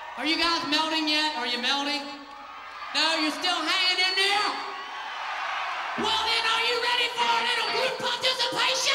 Are you guys melting yet? Are you melting? No, you're still hanging in there? Well then, are you ready for a little group participation?